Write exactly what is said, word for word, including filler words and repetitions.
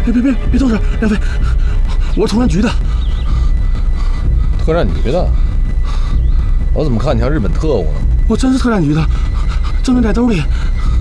别别别别动手，梁飞，我是特战局的。 特战局的？我怎么看你像日本特务呢？ 我真是特战局的，证件在兜里。